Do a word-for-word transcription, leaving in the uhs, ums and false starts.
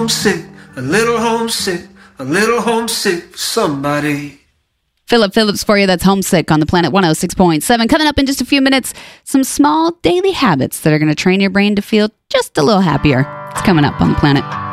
homesick, a little homesick, a little homesick for somebody. Philip Phillips for you. That's Homesick on the Planet one oh six point seven. Coming up in just a few minutes, some small daily habits that are going to train your brain to feel just a little happier. It's coming up on the Planet.